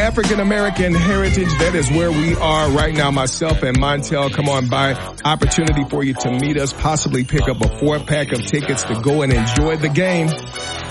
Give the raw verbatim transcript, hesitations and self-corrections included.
African American Heritage. That is where we are right now. Myself and Montel, come on by. Opportunity for you to meet us, possibly pick up a four pack of tickets to go and enjoy the game.